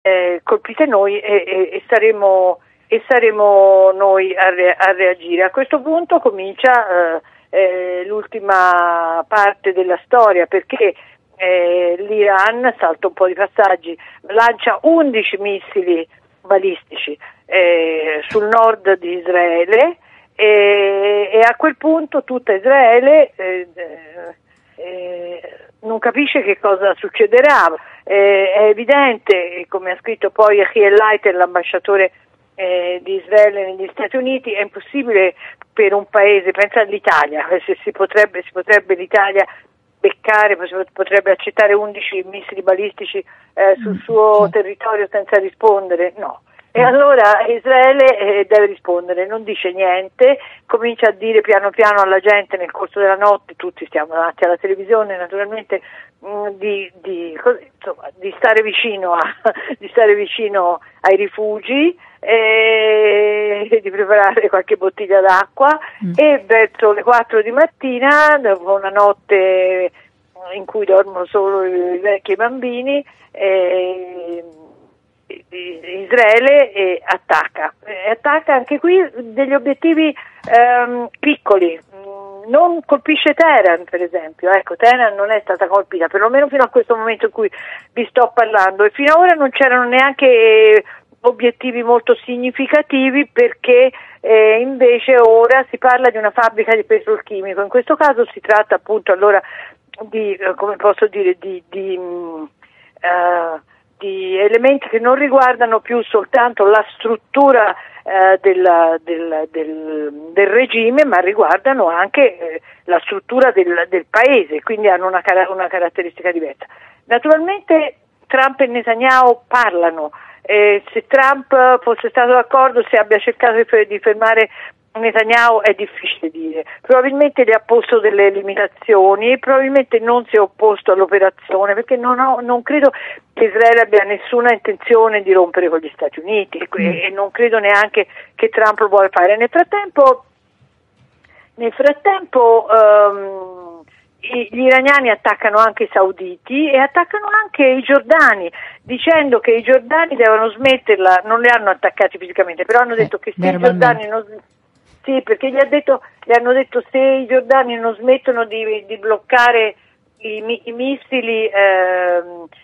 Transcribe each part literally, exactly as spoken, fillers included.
eh, colpite noi e, e, e saremo e saremo noi a, re, a reagire. A questo punto comincia eh, eh, l'ultima parte della storia, perché eh, l'Iran, salta un po' di passaggi, lancia undici missili balistici eh, sul nord di Israele e, e a quel punto tutta Israele eh, eh, non capisce che cosa succederà. Eh, è evidente, come ha scritto poi Achiel Leiter, l'ambasciatore eh, di Israele negli Stati Uniti, è impossibile per un paese, pensa all'Italia, se si potrebbe, si potrebbe l'Italia beccare, potrebbe accettare undici missili balistici eh, sul suo territorio senza rispondere? No. E allora Israele eh, deve rispondere, non dice niente, comincia a dire piano piano alla gente nel corso della notte, tutti stiamo davanti alla televisione naturalmente, mh, di, di, così, insomma, di stare vicino a, di stare vicino ai rifugi e di preparare qualche bottiglia d'acqua mm. e verso le quattro di mattina, dopo una notte in cui dormono solo i vecchi e i bambini, eh, Israele eh, attacca, eh, attacca anche qui degli obiettivi ehm, piccoli, mm, non colpisce Teheran per esempio, ecco, Teheran non è stata colpita, perlomeno fino a questo momento in cui vi sto parlando, e fino ad ora non c'erano neanche eh, obiettivi molto significativi, perché eh, invece ora si parla di una fabbrica di petrolchimico, in questo caso si tratta appunto allora di, eh, come posso dire, di, di uh, di elementi che non riguardano più soltanto la struttura eh, del, del, del, del regime, ma riguardano anche eh, la struttura del, del paese, quindi hanno una, una caratteristica diversa. Naturalmente Trump e Netanyahu parlano, eh, se Trump fosse stato d'accordo, se abbia cercato di fermare Netanyahu è difficile dire, probabilmente gli ha posto delle limitazioni, probabilmente non si è opposto all'operazione, perché non, ho, non credo che Israele abbia nessuna intenzione di rompere con gli Stati Uniti e, mm. e non credo neanche che Trump lo vuole fare. Nel frattempo, nel frattempo um, gli iraniani attaccano anche i sauditi e attaccano anche i giordani, dicendo che i giordani devono smetterla, non li hanno attaccati fisicamente, però hanno detto eh, che se i giordani non Sì, perché gli, ha detto, gli hanno detto se i giordani non smettono di, di bloccare i, i missili eh,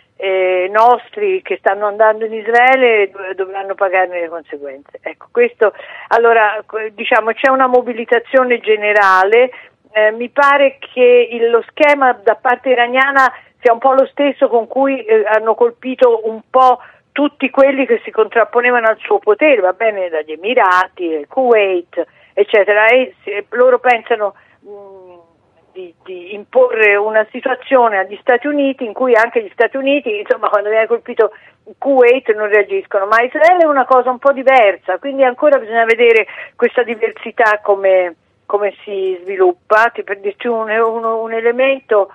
eh, nostri che stanno andando in Israele, dovranno pagarne le conseguenze. Ecco, questo, allora, diciamo, c'è una mobilitazione generale, eh, mi pare che il, lo schema da parte iraniana sia un po' lo stesso con cui eh, hanno colpito un po' tutti quelli che si contrapponevano al suo potere, va bene, dagli Emirati, il Kuwait, eccetera, e se, loro pensano mh, di, di imporre una situazione agli Stati Uniti in cui anche gli Stati Uniti, insomma, quando viene colpito il Kuwait non reagiscono, ma Israele è una cosa un po' diversa, quindi ancora bisogna vedere questa diversità come, come si sviluppa. Ti, per dirti un, un, un elemento,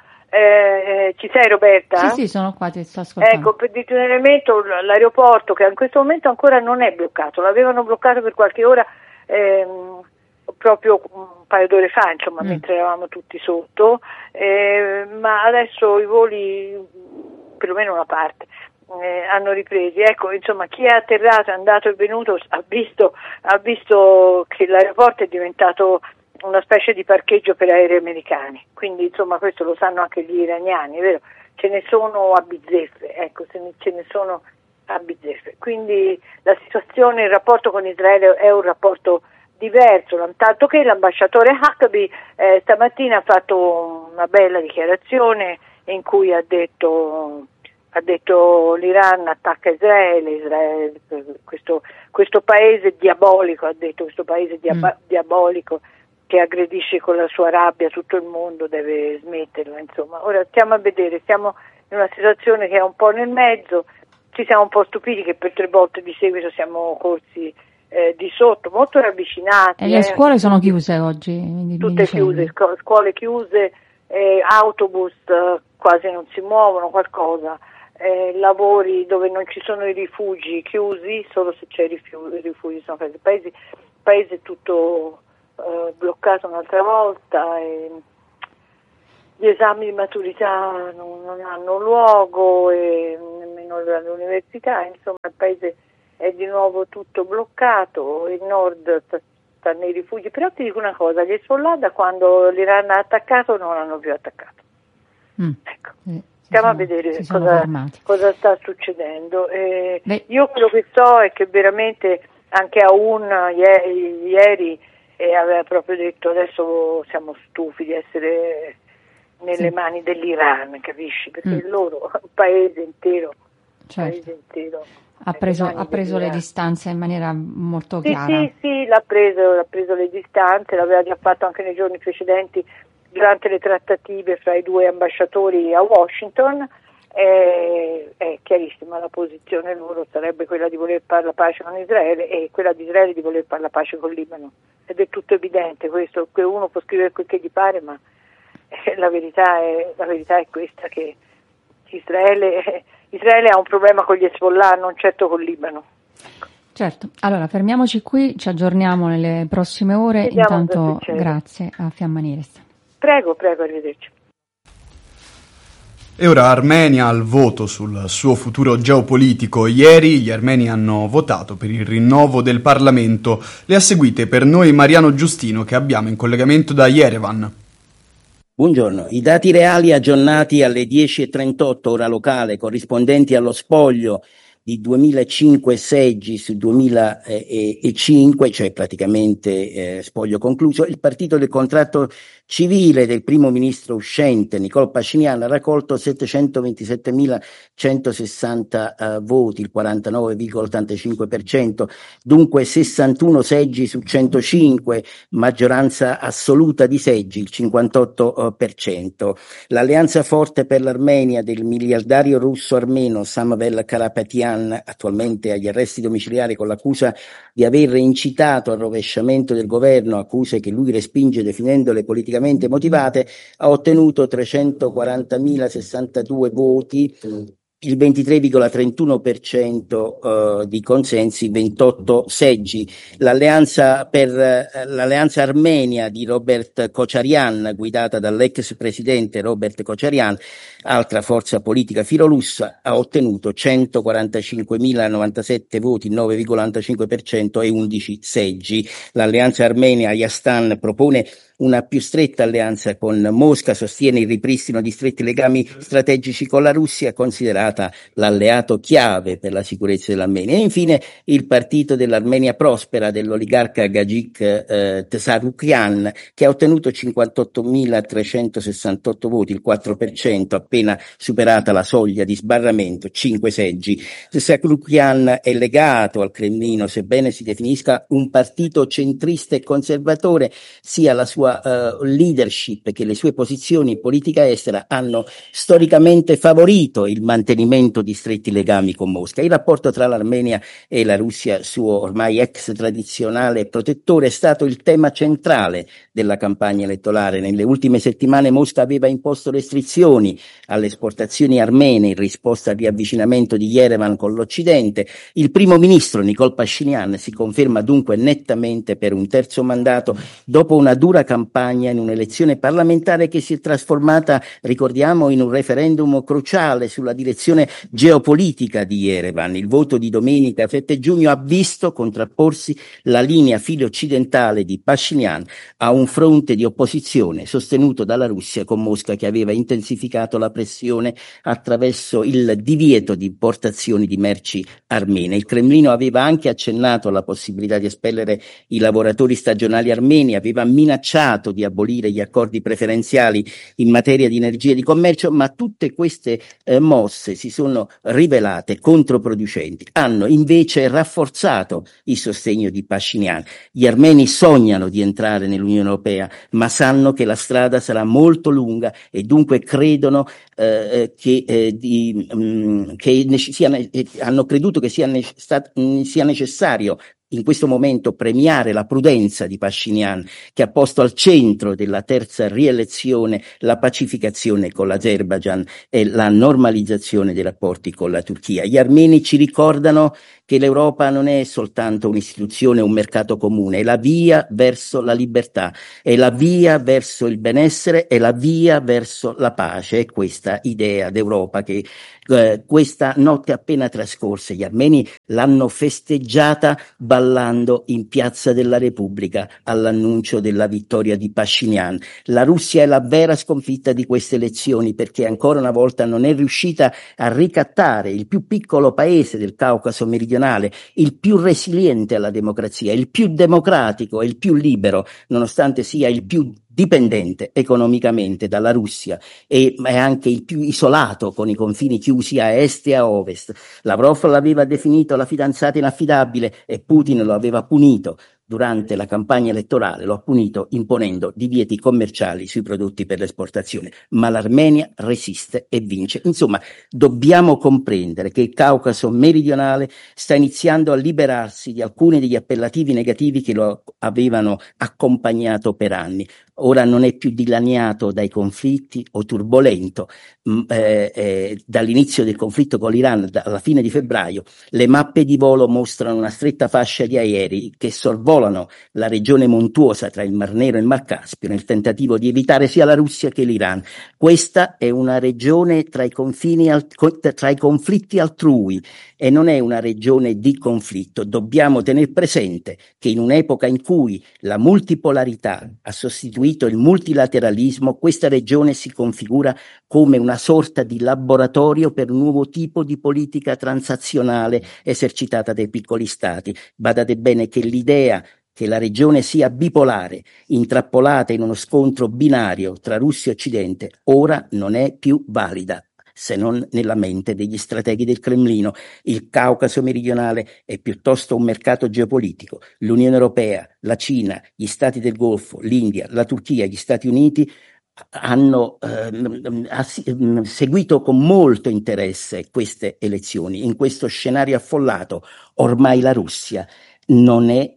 eh, ci sei Roberta? Sì, sì, sono qua, ti sto ascoltando. Ecco, per dirti un elemento, l'aeroporto che in questo momento ancora non è bloccato, l'avevano bloccato per qualche ora, ehm, proprio un paio d'ore fa, insomma, mm. mentre eravamo tutti sotto, eh, ma adesso i voli, perlomeno una parte, eh, hanno ripresi. Ecco, insomma, chi è atterrato, è andato e venuto, ha visto, ha visto che l'aeroporto è diventato una specie di parcheggio per aerei americani, quindi insomma questo lo sanno anche gli iraniani, è vero, ce ne sono a bizzeffe, ecco, ce ne, ce ne sono a bizzeffe, quindi la situazione, il rapporto con Israele è un rapporto diverso, tanto che l'ambasciatore Huckabee eh, stamattina ha fatto una bella dichiarazione in cui ha detto ha detto l'Iran attacca Israele, Israele questo, questo paese diabolico, ha detto questo paese diab- mm. diabolico che aggredisce con la sua rabbia tutto il mondo deve smetterla, insomma. Ora stiamo a vedere, siamo in una situazione che è un po' nel mezzo, ci siamo un po' stupiti che per tre volte di seguito siamo corsi eh, di sotto, molto ravvicinati. E le eh, scuole sono chiuse oggi? Tutte chiuse, scu- scuole chiuse, eh, autobus eh, quasi non si muovono, qualcosa, eh, lavori dove non ci sono i rifugi chiusi, solo se c'è i rifugi, i rifugi sono chiusi. Il paese, il paese è tutto eh, bloccato un'altra volta e gli esami di maturità non, non hanno luogo e vanno all'università, insomma il paese è di nuovo tutto bloccato, il nord sta, sta nei rifugi, però ti dico una cosa, gli Hezbollah da quando l'Iran ha attaccato non hanno più attaccato. Mm. Ecco. Eh. Stiamo a vedere cosa, cosa sta succedendo. Eh, io quello che so è che veramente anche Aoun ieri, ieri eh, aveva proprio detto adesso siamo stufi di essere nelle sì. mani dell'Iran, capisci? Perché mm. il loro il paese intero, certo. paese intero ha preso, ha preso le distanze in maniera molto sì, chiara. Sì, sì, l'ha preso, l'ha preso le distanze, l'aveva già fatto anche nei giorni precedenti durante le trattative fra i due ambasciatori a Washington. È, è chiarissima la posizione loro, sarebbe quella di voler fare la pace con Israele e quella di Israele di voler fare la pace con Libano. Ed è tutto evidente questo, che uno può scrivere quel che gli pare, ma eh, la verità è, la verità è questa, che Israele, eh, Israele ha un problema con gli Hezbollah, non certo con Libano. Certo, allora fermiamoci qui, ci aggiorniamo nelle prossime ore. Vediamo. Intanto grazie a Fiamma Nirest. Prego, prego, arrivederci. E ora Armenia al voto sul suo futuro geopolitico. Ieri gli armeni hanno votato per il rinnovo del Parlamento. Le ha seguite per noi Mariano Giustino, che abbiamo in collegamento da Yerevan. Buongiorno, i dati reali aggiornati alle dieci e trentotto ora locale, corrispondenti allo spoglio di duemilacinque seggi su duemilacinque, cioè praticamente eh, spoglio concluso. Il partito del contratto civile del primo ministro uscente Nicole Pashinyan ha raccolto settecentoventisettemilacientosessanta uh, voti, il quarantanove virgola ottantacinque per cento, dunque sessantuno seggi su centocinque, maggioranza assoluta di seggi, il cinquantotto per cento. L'alleanza forte per l'Armenia del miliardario russo armeno Samuel Karapetyan, attualmente agli arresti domiciliari con l'accusa di aver incitato al rovesciamento del governo, accuse che lui respinge definendole politicamente motivate, ha ottenuto trecentoquarantamila sessantadue voti, il ventitré virgola trentuno per cento uh, di consensi, ventotto seggi. L'alleanza per uh, l'alleanza armenia di Robert Kocharyan, guidata dall'ex presidente Robert Kocharyan, altra forza politica filolussa, ha ottenuto centoquarantacinquemilanovantasette voti, nove virgola novantacinque per cento e undici seggi. L'alleanza armenia di Astan propone una più stretta alleanza con Mosca, sostiene il ripristino di stretti legami strategici con la Russia, considerata l'alleato chiave per la sicurezza dell'Armenia. E infine il partito dell'Armenia prospera dell'oligarca Gagik eh, Tsarukyan, che ha ottenuto cinquantottomilatrecentosessantotto voti, il quattro per cento, appena superata la soglia di sbarramento, cinque seggi. Tsarukyan è legato al Cremlino, sebbene si definisca un partito centrista e conservatore, sia la sua Uh, leadership che le sue posizioni in politica estera hanno storicamente favorito il mantenimento di stretti legami con Mosca. Il rapporto tra l'Armenia e la Russia, suo ormai ex tradizionale protettore, è stato il tema centrale della campagna elettorale. Nelle ultime settimane Mosca aveva imposto restrizioni alle esportazioni armene in risposta al riavvicinamento di Yerevan con l'Occidente. Il primo ministro Nicole Pashinyan si conferma dunque nettamente per un terzo mandato dopo una dura campagna campagna in un'elezione parlamentare che si è trasformata, ricordiamo, in un referendum cruciale sulla direzione geopolitica di Yerevan. Il voto di domenica sette giugno ha visto contrapporsi la linea filo-occidentale di Pashinyan a un fronte di opposizione sostenuto dalla Russia con Mosca, che aveva intensificato la pressione attraverso il divieto di importazioni di merci armene. Il Cremlino aveva anche accennato alla possibilità di espellere i lavoratori stagionali armeni, aveva minacciato di abolire gli accordi preferenziali in materia di energia e di commercio, ma tutte queste eh, mosse si sono rivelate controproducenti, hanno invece rafforzato il sostegno di Pashinyan. Gli armeni sognano di entrare nell'Unione Europea, ma sanno che la strada sarà molto lunga e dunque credono eh, che, eh, di, mh, che sia, eh, hanno creduto che sia, ne- stat- mh, sia necessario in questo momento premiare la prudenza di Pashinyan, che ha posto al centro della terza rielezione la pacificazione con l'Azerbaijan e la normalizzazione dei rapporti con la Turchia. Gli armeni ci ricordano che l'Europa non è soltanto un'istituzione, un mercato comune, è la via verso la libertà, è la via verso il benessere, è la via verso la pace. È questa idea d'Europa che eh, questa notte appena trascorsa gli armeni l'hanno festeggiata ballando in Piazza della Repubblica all'annuncio della vittoria di Pashinyan. La Russia è la vera sconfitta di queste elezioni, perché ancora una volta non è riuscita a ricattare il più piccolo paese del Caucaso meridionale, il più resiliente alla democrazia, il più democratico e il più libero, nonostante sia il più dipendente economicamente dalla Russia e è anche il più isolato, con i confini chiusi a est e a ovest. Lavrov l'aveva definito la fidanzata inaffidabile e Putin lo aveva punito durante la campagna elettorale, lo ha punito imponendo divieti commerciali sui prodotti per l'esportazione, ma l'Armenia resiste e vince. Insomma, dobbiamo comprendere che il Caucaso meridionale sta iniziando a liberarsi di alcuni degli appellativi negativi che lo avevano accompagnato per anni. Ora non è più dilaniato dai conflitti o turbolento. Eh, eh, dall'inizio del conflitto con l'Iran, alla fine di febbraio, le mappe di volo mostrano una stretta fascia di aerei che sorvolano la regione montuosa tra il Mar Nero e il Mar Caspio nel tentativo di evitare sia la Russia che l'Iran. Questa è una regione tra i confini, tra i conflitti altrui e non è una regione di conflitto. Dobbiamo tenere presente che in un'epoca in cui la multipolarità ha sostituito il multilateralismo, questa regione si configura come una sorta di laboratorio per un nuovo tipo di politica transazionale esercitata dai piccoli stati. Badate bene che l'idea che la regione sia bipolare, intrappolata in uno scontro binario tra Russia e Occidente, ora non è più valida, se non nella mente degli strateghi del Cremlino. Il Caucaso meridionale è piuttosto un mercato geopolitico. L'Unione Europea, la Cina, gli Stati del Golfo, l'India, la Turchia, gli Stati Uniti hanno eh, seguito con molto interesse queste elezioni. In questo scenario affollato, ormai la Russia non è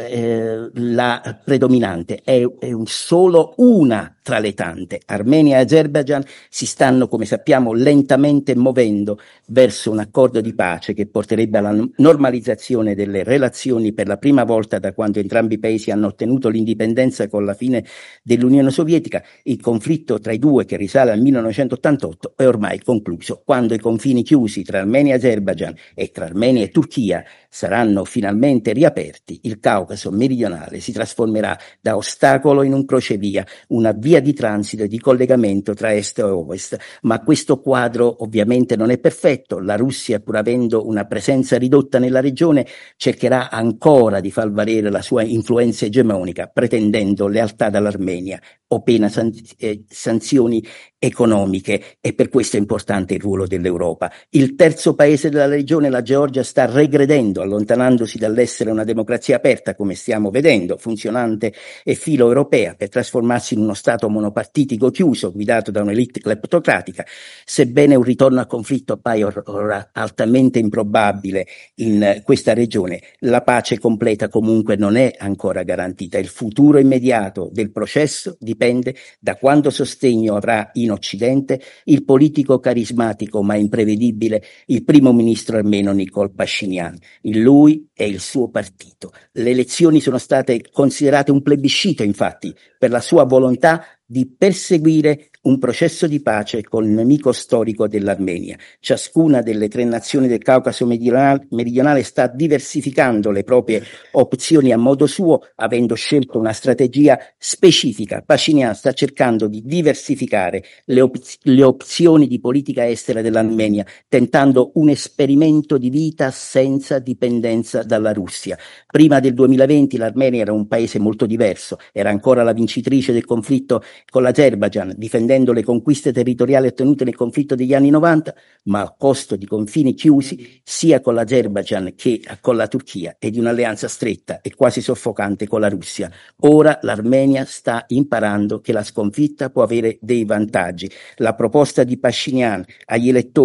eh, la predominante, è, è un solo una tra le tante. Armenia e Azerbaijan si stanno, come sappiamo, lentamente muovendo verso un accordo di pace che porterebbe alla normalizzazione delle relazioni per la prima volta da quando entrambi i paesi hanno ottenuto l'indipendenza con la fine dell'Unione Sovietica. Il conflitto tra i due, che risale al millenovecentottantotto, è ormai concluso. Quando i confini chiusi tra Armenia e Azerbaijan e tra Armenia e Turchia saranno finalmente riaperti, il Caucaso meridionale si trasformerà da ostacolo in un crocevia, una via di transito e di collegamento tra est e ovest. Ma questo quadro ovviamente non è perfetto. La Russia, pur avendo una presenza ridotta nella regione, cercherà ancora di far valere la sua influenza egemonica, pretendendo lealtà dall'Armenia o pena san- eh, sanzioni economiche, e per questo è importante il ruolo dell'Europa. Il terzo paese della regione, la Georgia, sta regredendo, allontanandosi dall'essere una democrazia aperta, come stiamo vedendo, funzionante e filo europea, per trasformarsi in uno stato monopartitico chiuso, guidato da un'elite cleptocratica. Sebbene un ritorno al conflitto appaia or- ora altamente improbabile in questa regione, la pace completa comunque non è ancora garantita. Il futuro immediato del processo dipende da quanto sostegno avrà in Occidente il politico carismatico ma imprevedibile, il primo ministro armeno Nikol Pashinyan, in lui e il suo partito. Le elezioni sono state considerate un plebiscito, infatti, per la sua volontà di perseguire un processo di pace con il nemico storico dell'Armenia. Ciascuna delle tre nazioni del Caucaso meridionale, meridionale sta diversificando le proprie opzioni a modo suo, avendo scelto una strategia specifica. Pashinyan sta cercando di diversificare le, op- le opzioni di politica estera dell'Armenia, tentando un esperimento di vita senza dipendenza dalla Russia. Prima del duemilaventi l'Armenia era un paese molto diverso, era ancora la vincitrice del conflitto con l'Azerbaijan, difendendo le conquiste territoriali ottenute nel conflitto degli anni novanta, ma a costo di confini chiusi sia con l'Azerbaijan che con la Turchia e di un'alleanza stretta e quasi soffocante con la Russia. Ora l'Armenia sta imparando che la sconfitta può avere dei vantaggi. La proposta di Pashinyan agli elettori,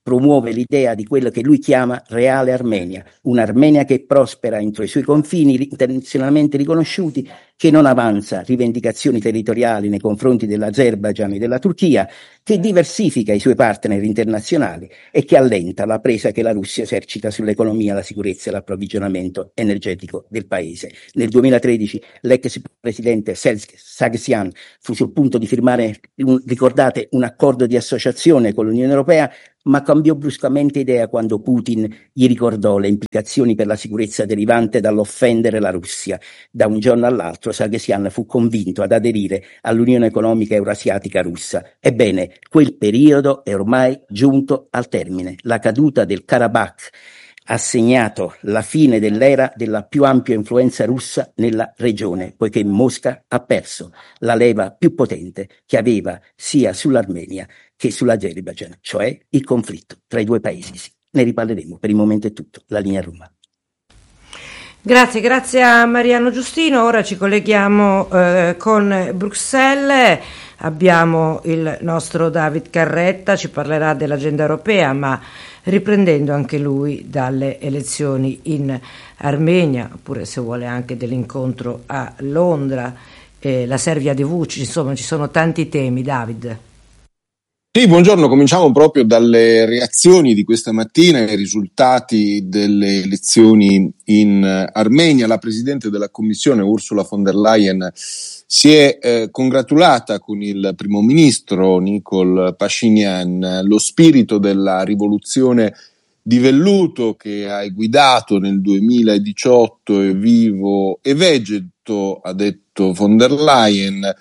promuove l'idea di quello che lui chiama reale Armenia, un'Armenia che prospera entro i suoi confini internazionalmente riconosciuti, che non avanza rivendicazioni territoriali nei confronti dell'Azerbaigian e della Turchia, che diversifica i suoi partner internazionali e che allenta la presa che la Russia esercita sull'economia, la sicurezza e l'approvvigionamento energetico del paese. Nel duemilatredici l'ex presidente Sargsyan fu sul punto di firmare, un, ricordate, un accordo di associazione con l'Unione Europea, ma cambiò bruscamente idea quando Putin gli ricordò le implicazioni per la sicurezza derivante dall'offendere la Russia. Da un giorno all'altro Sargsyan fu convinto ad aderire all'Unione Economica Eurasiatica Russa. Ebbene, quel periodo è ormai giunto al termine. La caduta del Karabakh ha segnato la fine dell'era della più ampia influenza russa nella regione, poiché Mosca ha perso la leva più potente che aveva sia sull'Armenia che sull'Azerbaigian, cioè il conflitto tra i due paesi. Ne riparleremo, per il momento è tutto. La linea a Roma. Grazie, grazie a Mariano Giustino. Ora ci colleghiamo eh, con Bruxelles. Abbiamo il nostro David Carretta, ci parlerà dell'agenda europea, ma riprendendo anche lui dalle elezioni in Armenia, oppure se vuole anche dell'incontro a Londra, eh, la Serbia di Vučić, insomma ci sono tanti temi. David. Sì, buongiorno, cominciamo proprio dalle reazioni di questa mattina ai risultati delle elezioni in Armenia. La Presidente della Commissione, Ursula von der Leyen, si è eh, congratulata con il Primo Ministro Nikol Pashinyan. Lo spirito della rivoluzione di velluto che hai guidato nel duemiladiciotto è vivo e vegeto, ha detto von der Leyen,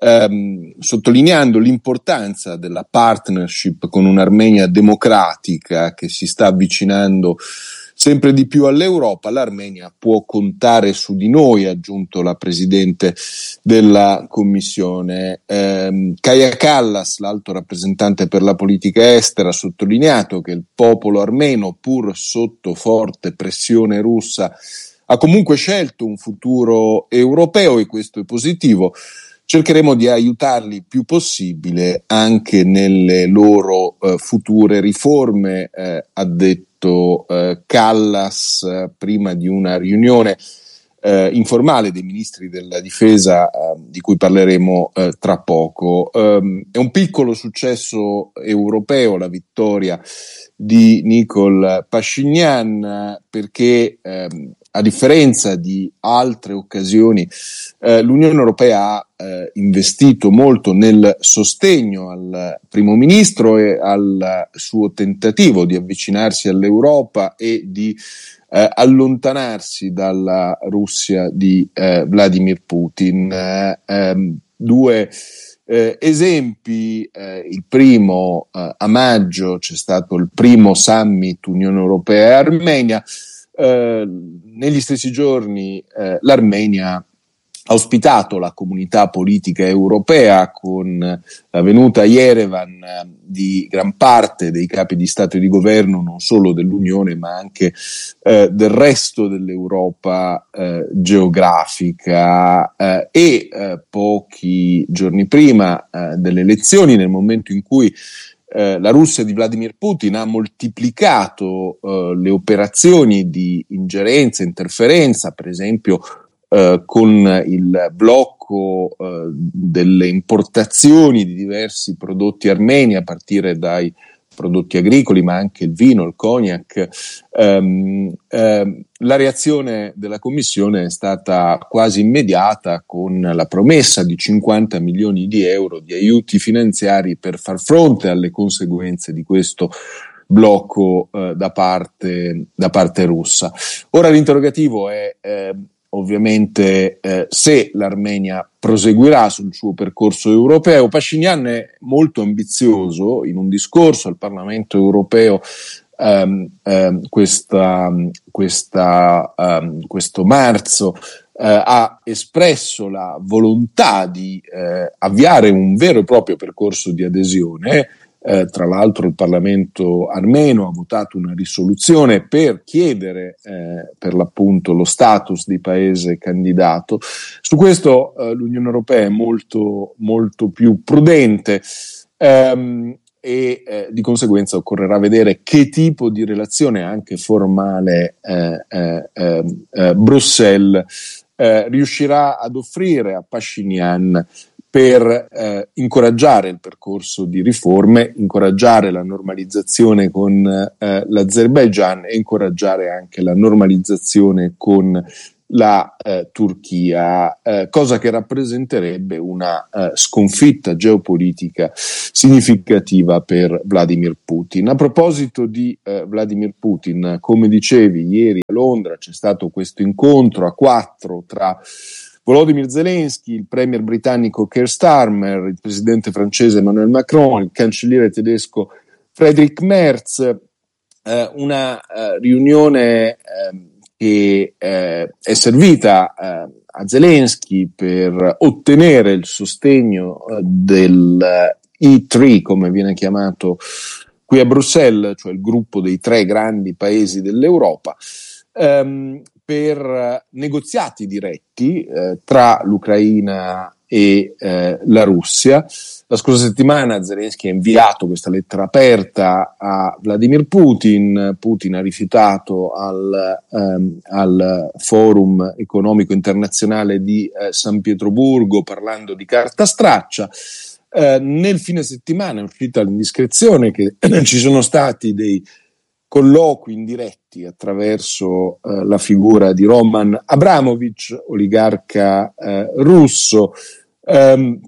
Ehm, sottolineando l'importanza della partnership con un'Armenia democratica che si sta avvicinando sempre di più all'Europa. L'Armenia può contare su di noi, ha aggiunto la Presidente della Commissione. Ehm, Kaja Kallas, l'alto rappresentante per la politica estera, ha sottolineato che il popolo armeno, pur sotto forte pressione russa, ha comunque scelto un futuro europeo e questo è positivo. Cercheremo di aiutarli il più possibile anche nelle loro eh, future riforme, eh, ha detto eh, Kallas eh, prima di una riunione eh, informale dei ministri della difesa eh, di cui parleremo eh, tra poco. Um, è un piccolo successo europeo la vittoria di Nikol Pashinyan perché ehm, a differenza di altre occasioni, eh, l'Unione Europea ha eh, investito molto nel sostegno al primo ministro e al suo tentativo di avvicinarsi all'Europa e di eh, allontanarsi dalla Russia di eh, Vladimir Putin. Eh, ehm, due eh, esempi, eh, il primo eh, a maggio c'è stato il primo summit Unione Europea e Armenia. Eh, negli stessi giorni eh, l'Armenia ha ospitato la comunità politica europea con la venuta a Yerevan eh, di gran parte dei capi di Stato e di governo, non solo dell'Unione ma anche eh, del resto dell'Europa eh, geografica eh, e eh, pochi giorni prima eh, delle elezioni, nel momento in cui Eh, la Russia di Vladimir Putin ha moltiplicato eh, le operazioni di ingerenza, interferenza, per esempio eh, con il blocco eh, delle importazioni di diversi prodotti armeni a partire dai prodotti agricoli, ma anche il vino, il cognac. Um, um, la reazione della Commissione è stata quasi immediata con la promessa di cinquanta milioni di euro di aiuti finanziari per far fronte alle conseguenze di questo blocco uh, da parte, da parte russa. Ora l'interrogativo è eh, ovviamente eh, se l'Armenia proseguirà sul suo percorso europeo. Pashinyan è molto ambizioso. In un discorso al Parlamento europeo um, um, questa, questa, um, questo marzo uh, ha espresso la volontà di uh, avviare un vero e proprio percorso di adesione. Eh, tra l'altro il Parlamento armeno ha votato una risoluzione per chiedere eh, per l'appunto lo status di paese candidato. Su questo eh, l'Unione Europea è molto, molto più prudente. Um, e eh, di conseguenza occorrerà vedere che tipo di relazione anche formale eh, eh, eh, Bruxelles eh, riuscirà ad offrire a Pashinyan per eh, incoraggiare il percorso di riforme, incoraggiare la normalizzazione con eh, l'Azerbaigian e incoraggiare anche la normalizzazione con la eh, Turchia, eh, cosa che rappresenterebbe una eh, sconfitta geopolitica significativa per Vladimir Putin. A proposito di eh, Vladimir Putin, come dicevi, ieri a Londra c'è stato questo incontro a quattro tra Volodymyr Zelensky, il premier britannico Keir Starmer, il presidente francese Emmanuel Macron, il cancelliere tedesco Friedrich Merz, eh, una eh, riunione eh, che eh, è servita eh, a Zelensky per ottenere il sostegno eh, del E tre, come viene chiamato qui a Bruxelles, cioè il gruppo dei tre grandi paesi dell'Europa, ehm, per negoziati diretti eh, tra l'Ucraina e eh, la Russia. La scorsa settimana Zelensky ha inviato questa lettera aperta a Vladimir Putin. Putin ha rifiutato al, ehm, al Forum economico internazionale di eh, San Pietroburgo, parlando di carta straccia. Eh, nel fine settimana è uscita l'indiscrezione che ci sono stati dei colloqui indiretti attraverso eh, la figura di Roman Abramovich, oligarca eh, russo. Um,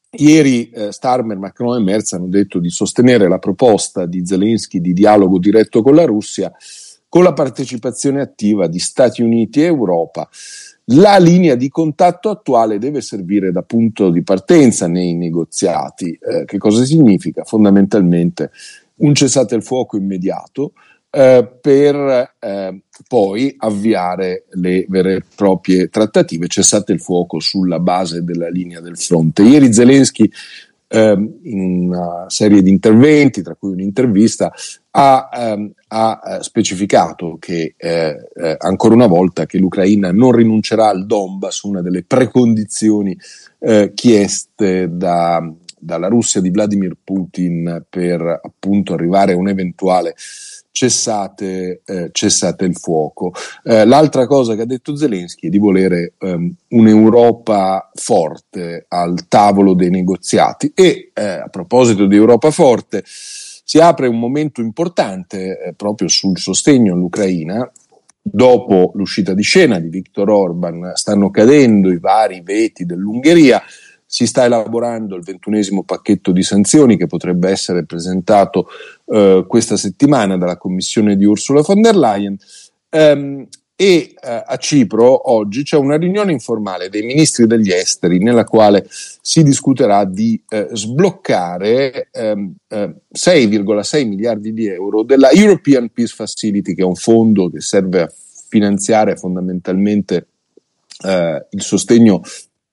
Ieri eh, Starmer, Macron e Merz hanno detto di sostenere la proposta di Zelensky di dialogo diretto con la Russia con la partecipazione attiva di Stati Uniti e Europa. La linea di contatto attuale deve servire da punto di partenza nei negoziati. Eh, che cosa significa? Fondamentalmente un cessate il fuoco immediato eh, per eh, poi avviare le vere e proprie trattative, cessate il fuoco sulla base della linea del fronte. Ieri Zelensky, eh, in una serie di interventi, tra cui un'intervista, ha, ehm, ha specificato che eh, eh, ancora una volta che l'Ucraina non rinuncerà al Donbass, una delle precondizioni eh, chieste da, dalla Russia di Vladimir Putin per appunto arrivare a un eventuale Cessate, eh, cessate il fuoco. Eh, l'altra cosa che ha detto Zelensky è di volere um, un'Europa forte al tavolo dei negoziati e eh, a proposito di Europa forte si apre un momento importante eh, proprio sul sostegno all'Ucraina. Dopo l'uscita di scena di Viktor Orban stanno cadendo i vari veti dell'Ungheria. Si sta elaborando il ventunesimo pacchetto di sanzioni che potrebbe essere presentato eh, questa settimana dalla commissione di Ursula von der Leyen ehm, e eh, a Cipro oggi c'è una riunione informale dei ministri degli esteri nella quale si discuterà di eh, sbloccare ehm, eh, sei virgola sei miliardi di euro della European Peace Facility, che è un fondo che serve a finanziare fondamentalmente eh, il sostegno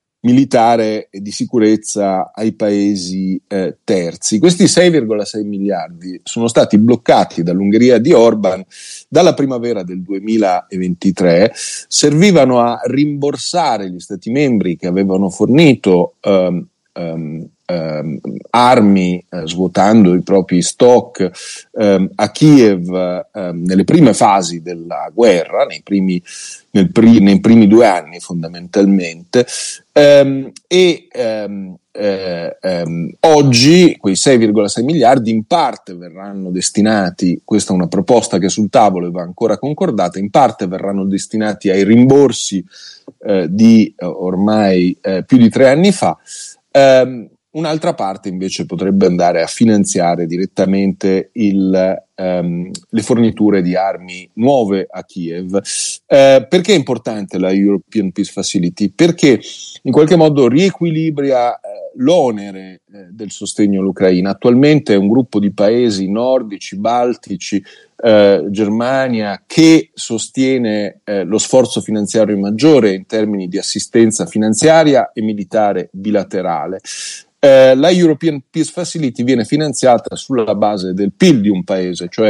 militare e di sicurezza ai paesi eh, terzi. Questi sei virgola sei miliardi sono stati bloccati dall'Ungheria di Orban dalla primavera del duemilaventitré, servivano a rimborsare gli stati membri che avevano fornito um, um, um, armi eh, svuotando i propri stock um, a Kiev um, nelle prime fasi della guerra, nei primi Nel pri- nei primi due anni fondamentalmente, ehm, e ehm, eh, ehm, oggi quei sei virgola sei miliardi in parte verranno destinati, questa è una proposta che è sul tavolo e va ancora concordata, in parte verranno destinati ai rimborsi eh, di eh, ormai eh, più di tre anni fa. ehm, Un'altra parte invece potrebbe andare a finanziare direttamente il, um, le forniture di armi nuove a Kiev. Eh, perché è importante la European Peace Facility? Perché in qualche modo riequilibra eh, l'onere eh, del sostegno all'Ucraina. Attualmente è un gruppo di paesi nordici, baltici, eh, Germania, che sostiene eh, lo sforzo finanziario maggiore in termini di assistenza finanziaria e militare bilaterale. Eh, la European Peace Facility viene finanziata sulla base del P I L di un paese, cioè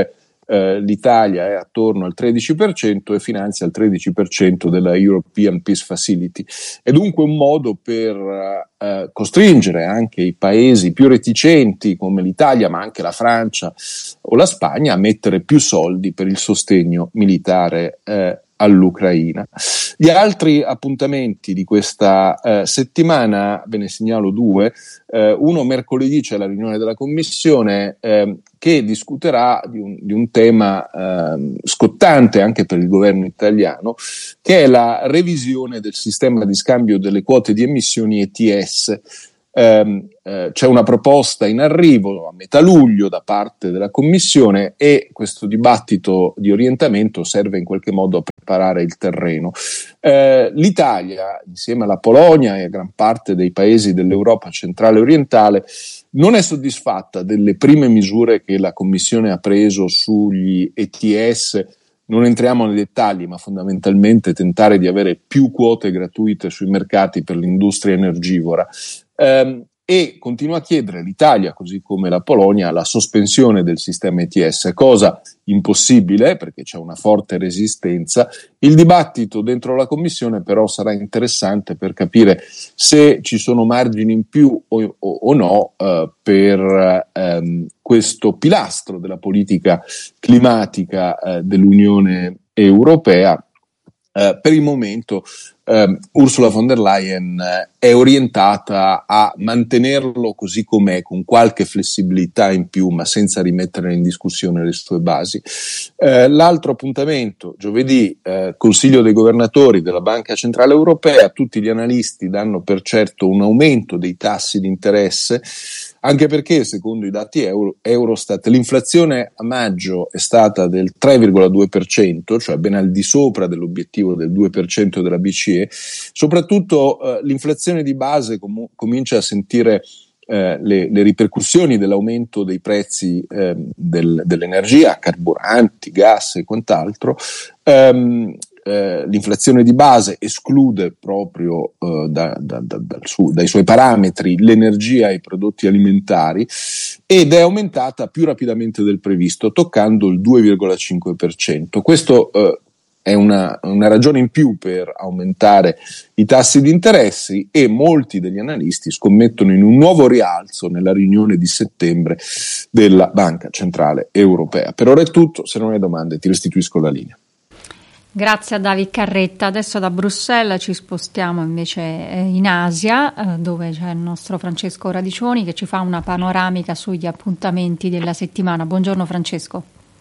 eh, l'Italia è attorno al tredici per cento e finanzia il tredici per cento della European Peace Facility. È dunque un modo per eh, costringere anche i paesi più reticenti come l'Italia, ma anche la Francia o la Spagna, a mettere più soldi per il sostegno militare eh, all'Ucraina. Gli altri appuntamenti di questa eh, settimana, ve ne segnalo due. Eh, uno mercoledì c'è la riunione della Commissione eh, che discuterà di un, di un tema eh, scottante anche per il governo italiano, che è la revisione del sistema di scambio delle quote di emissioni E T S. Eh, eh, c'è una proposta in arrivo a metà luglio da parte della Commissione e questo dibattito di orientamento serve in qualche modo a preparare il terreno. Eh, L'Italia, insieme alla Polonia e a gran parte dei paesi dell'Europa centrale e orientale, non è soddisfatta delle prime misure che la Commissione ha preso sugli E T S. Non entriamo nei dettagli, ma fondamentalmente tentare di avere più quote gratuite sui mercati per l'industria energivora. Um, e continua a chiedere l'Italia, così come la Polonia, la sospensione del sistema E T S, cosa impossibile perché c'è una forte resistenza. Il dibattito dentro la Commissione però sarà interessante per capire se ci sono margini in più o, o, o no uh, per um, questo pilastro della politica climatica uh, dell'Unione Europea. Uh, per il momento uh, Ursula von der Leyen uh, è orientata a mantenerlo così com'è, con qualche flessibilità in più, ma senza rimettere in discussione le sue basi. Uh, l'altro appuntamento, giovedì, uh, Consiglio dei Governatori della Banca Centrale Europea. Tutti gli analisti danno per certo un aumento dei tassi di interesse, anche perché, secondo i dati Euro, Eurostat, l'inflazione a maggio è stata del tre virgola due per cento, cioè ben al di sopra dell'obiettivo del due per cento della B C E. Soprattutto eh, l'inflazione di base com- comincia a sentire eh, le, le ripercussioni dell'aumento dei prezzi eh, del, dell'energia, carburanti, gas e quant'altro. Um, Eh, l'inflazione di base esclude proprio eh, da, da, da, dal su, dai suoi parametri l'energia e i prodotti alimentari ed è aumentata più rapidamente del previsto, toccando il due virgola cinque per cento. Questo eh, è una, una ragione in più per aumentare i tassi di interessi e molti degli analisti scommettono in un nuovo rialzo nella riunione di settembre della Banca Centrale Europea. Per ora è tutto, se non hai domande ti restituisco la linea. Grazie a David Carretta. Adesso da Bruxelles ci spostiamo invece in Asia, dove c'è il nostro Francesco Radicioni che ci fa una panoramica sugli appuntamenti della settimana. Buongiorno Francesco.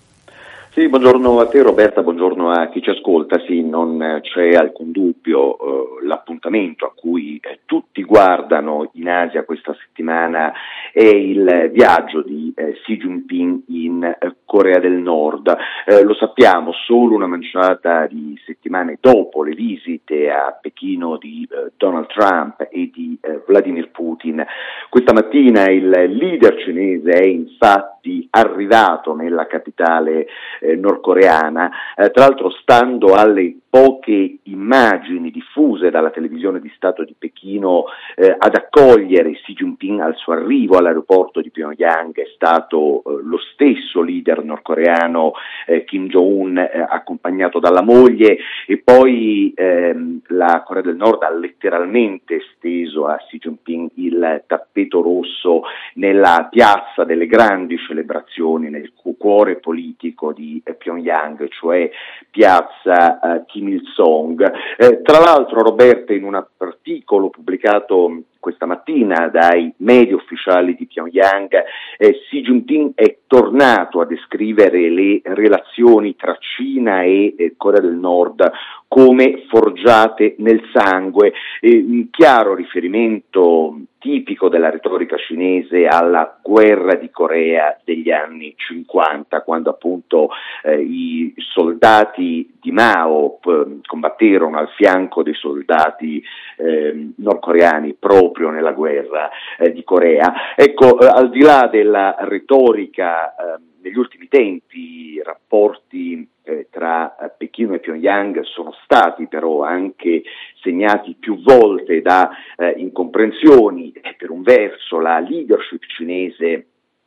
Sì, buongiorno a te Roberta, buongiorno a chi ci ascolta. Sì, non c'è alcun dubbio, eh, l'appuntamento a cui eh, tutti guardano in Asia questa settimana è il viaggio di eh, Xi Jinping in eh, Corea del Nord. Eh, lo sappiamo, solo una manciata di settimane dopo le visite a Pechino di eh, Donald Trump e di eh, Vladimir Putin. Questa mattina il leader cinese è infatti arrivato nella capitale eh, nordcoreana, eh, tra l'altro stando alle poche immagini diffuse dalla televisione di Stato di Pechino eh, ad accogliere Xi Jinping al suo arrivo all'aeroporto di Pyongyang è stato eh, lo stesso leader nordcoreano eh, Kim Jong-un, eh, accompagnato dalla moglie, e poi ehm, la Corea del Nord ha letteralmente steso a Xi Jinping il tappeto rosso nella piazza delle grandi celebrazioni, nel cuore politico di eh, Pyongyang, cioè piazza eh, Kim Il-sung. Eh, tra l'altro, Roberta, in un articolo pubblicato questa mattina dai media ufficiali di Pyongyang, eh, Xi Jinping è tornato a descrivere le relazioni tra Cina e eh, Corea del Nord come forgiate nel sangue, eh, un chiaro riferimento tipico della retorica cinese alla guerra di Corea degli anni cinquanta, quando appunto eh, i soldati di Mao p- combatterono al fianco dei soldati eh, nordcoreani proprio nella guerra eh, di Corea. Ecco, eh, al di là della retorica, eh, negli ultimi tempi i rapporti eh, tra eh, Pechino e Pyongyang sono stati però anche segnati più volte da eh, incomprensioni. Per un verso la leadership cinese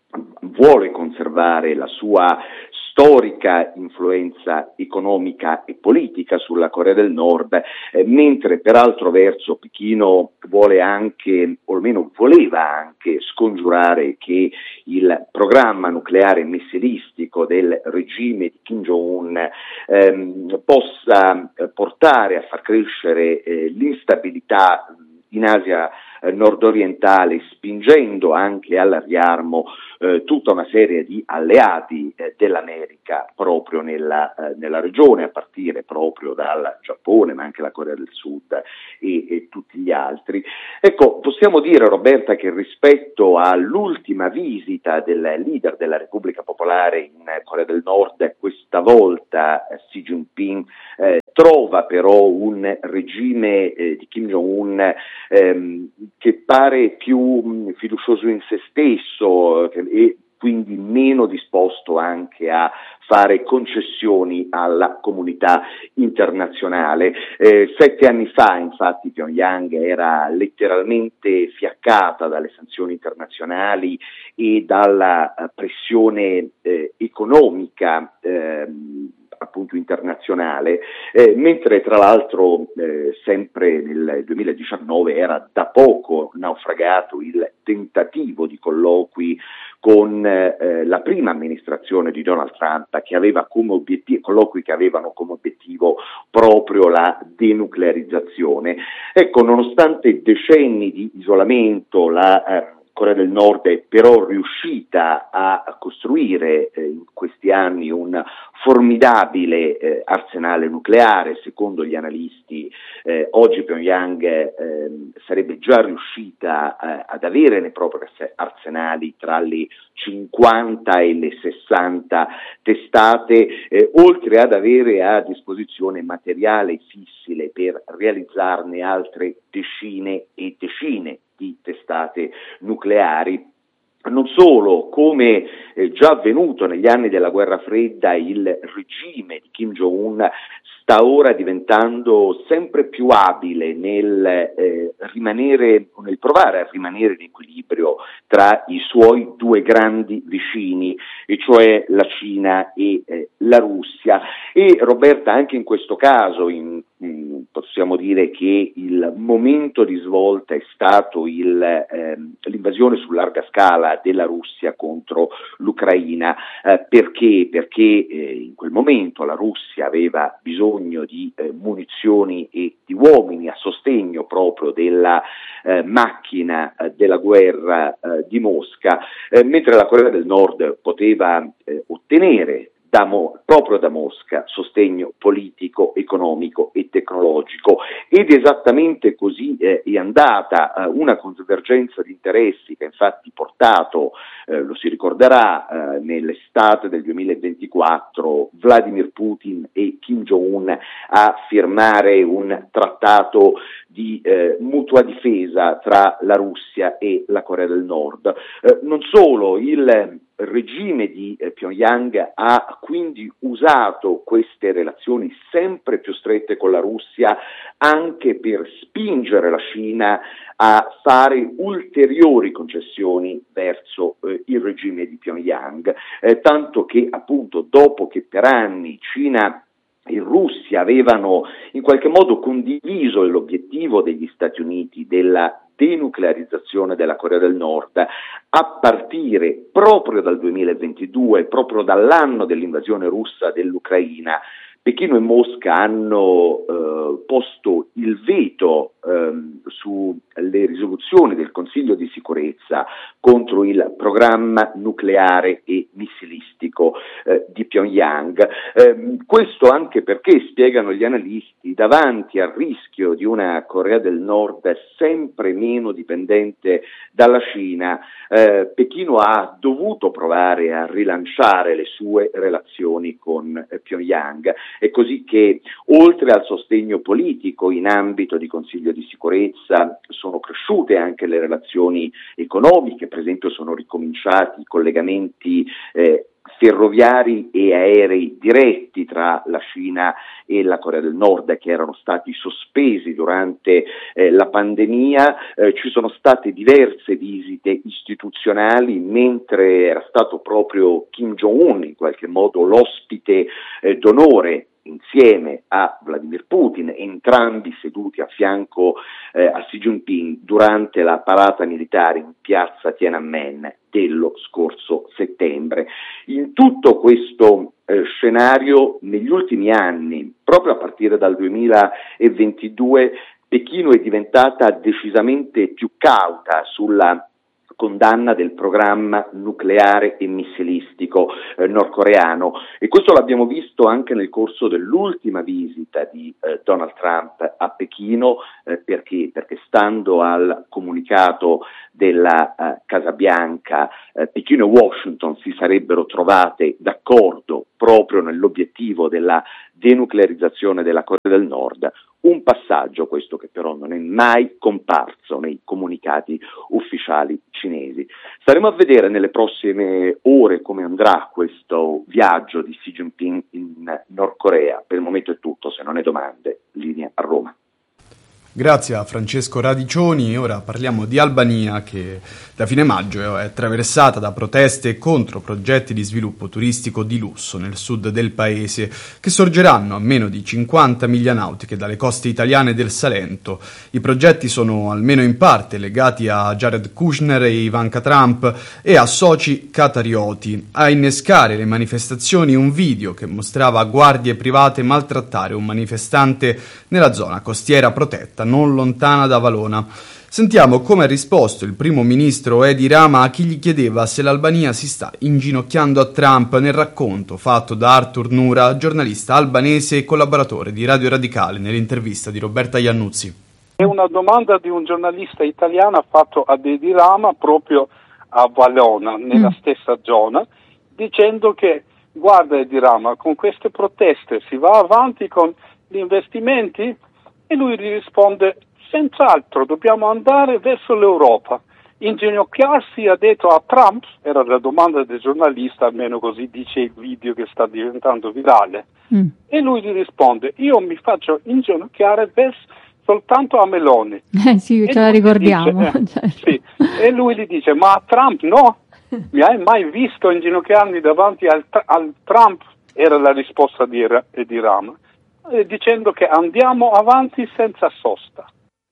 vuole conservare la sua storica influenza economica e politica sulla Corea del Nord, eh, mentre per altro verso Pechino vuole anche, o almeno voleva anche, scongiurare che il programma nucleare missilistico del regime di Kim Jong-un ehm, possa eh, portare a far crescere eh, l'instabilità in Asia eh, nord-orientale, spingendo anche al riarmo eh, tutta una serie di alleati eh, dell'America proprio nella, eh, nella regione, a partire proprio dal Giappone, ma anche la Corea del Sud e, e tutti gli altri. Ecco, possiamo dire, Roberta, che rispetto all'ultima visita del leader della Repubblica Popolare in Corea del Nord, questa volta eh, Xi Jinping eh, trova però un regime eh, di Kim Jong-un ehm, che pare più mh, fiducioso in se stesso eh, e quindi meno disposto anche a fare concessioni alla comunità internazionale. Eh, sette anni fa, infatti, Pyongyang era letteralmente fiaccata dalle sanzioni internazionali e dalla uh, pressione eh, economica eh, appunto internazionale, eh, mentre tra l'altro eh, sempre nel duemiladiciannove era da poco naufragato il tentativo di colloqui con eh, la prima amministrazione di Donald Trump, che aveva come obiettivo, colloqui che avevano come obiettivo proprio la denuclearizzazione. Ecco, nonostante decenni di isolamento, la eh, Corea del Nord è però riuscita a costruire eh, in questi anni un formidabile eh, arsenale nucleare. Secondo gli analisti eh, oggi Pyongyang eh, sarebbe già riuscita eh, ad avere nei propri arsenali tra le cinquanta e le sessanta testate, eh, oltre ad avere a disposizione materiale fissile per realizzarne altre decine e decine di testate nucleari. Non solo, come eh, già avvenuto negli anni della guerra fredda, il regime di Kim Jong-un sta ora diventando sempre più abile nel eh, rimanere, nel provare a rimanere in equilibrio tra i suoi due grandi vicini, e cioè la Cina e eh, la Russia. E Roberta, anche in questo caso, in, in, possiamo dire che il momento di svolta è stato il, eh, l'invasione su larga scala della Russia contro l'Ucraina. Eh, perché? Perché eh, in quel momento la Russia aveva bisogno di eh, munizioni e di uomini a sostegno proprio della eh, macchina eh, della guerra eh, di Mosca, eh, mentre la Corea del Nord poteva eh, ottenere Da Mo- proprio da Mosca sostegno politico, economico e tecnologico. Ed esattamente così eh, è andata eh, una convergenza di interessi che ha infatti portato, eh, lo si ricorderà, eh, nell'estate del duemilaventiquattro Vladimir Putin e Kim Jong-un a firmare un trattato di eh, mutua difesa tra la Russia e la Corea del Nord. Eh, non solo, il regime di eh, Pyongyang ha quindi usato queste relazioni sempre più strette con la Russia anche per spingere la Cina a fare ulteriori concessioni verso eh, il regime di Pyongyang, eh, tanto che appunto dopo che per anni Cina e Russia avevano in qualche modo condiviso l'obiettivo degli Stati Uniti della denuclearizzazione della Corea del Nord, a partire proprio dal duemilaventidue, proprio dall'anno dell'invasione russa dell'Ucraina, Pechino e Mosca hanno eh, posto il veto ehm, sulle risoluzioni del Consiglio di sicurezza contro il programma nucleare e missilistico eh, di Pyongyang. Eh, questo anche perché, spiegano gli analisti, davanti al rischio di una Corea del Nord sempre meno dipendente dalla Cina, eh, Pechino ha dovuto provare a rilanciare le sue relazioni con eh, Pyongyang. È così che, oltre al sostegno politico in ambito di Consiglio di sicurezza, sono cresciute anche le relazioni economiche. Per esempio sono ricominciati i collegamenti eh, ferroviari e aerei diretti tra la Cina e la Corea del Nord che erano stati sospesi durante eh, la pandemia. Eh, ci sono state diverse visite istituzionali, mentre era stato proprio Kim Jong-un in qualche modo l'ospite eh, d'onore insieme a Vladimir Putin, entrambi seduti a fianco eh, a Xi Jinping durante la parata militare in piazza Tiananmen dello scorso settembre. In tutto questo eh, scenario, negli ultimi anni, proprio a partire dal duemilaventidue, Pechino è diventata decisamente più cauta sulla condanna del programma nucleare e missilistico eh, nordcoreano, e questo l'abbiamo visto anche nel corso dell'ultima visita di eh, Donald Trump a Pechino, eh, perché, perché stando al comunicato della eh, Casa Bianca, eh, Pechino e Washington si sarebbero trovate d'accordo proprio nell'obiettivo della denuclearizzazione della Corea del Nord. Un passaggio questo che però non è mai comparso nei comunicati ufficiali cinesi. Staremo a vedere nelle prossime ore come andrà questo viaggio di Xi Jinping in Nord Corea. Per il momento è tutto, se non hai domande, linea a Roma. Grazie a Francesco Radicioni. Ora parliamo di Albania, che da fine maggio è attraversata da proteste contro progetti di sviluppo turistico di lusso nel sud del paese, che sorgeranno a meno di cinquanta miglia nautiche dalle coste italiane del Salento. I progetti sono almeno in parte legati a Jared Kushner e Ivanka Trump e a soci qatarioti. A innescare le manifestazioni un video che mostrava guardie private maltrattare un manifestante nella zona costiera protetta non lontana da Valona. Sentiamo come ha risposto il primo ministro Edi Rama a chi gli chiedeva se l'Albania si sta inginocchiando a Trump nel racconto fatto da Artur Nura, giornalista albanese e collaboratore di Radio Radicale, nell'intervista di Roberta Iannuzzi. È una domanda di un giornalista italiano fatto ad Edi Rama proprio a Valona, nella mm. stessa zona, dicendo che guarda Edi Rama, con queste proteste si va avanti con gli investimenti? E lui gli risponde, senz'altro dobbiamo andare verso l'Europa. Inginocchiarsi, ha detto a Trump, era la domanda del giornalista, almeno così dice il video che sta diventando virale. Mm. E lui gli risponde, io mi faccio inginocchiare verso, soltanto a Meloni. Eh sì, ce la ricordiamo. Dice, eh, sì. E lui gli dice, ma a Trump no? Mi hai mai visto inginocchiarmi davanti al, al Trump? Era la risposta di, di Rama. Dicendo che andiamo avanti senza sosta.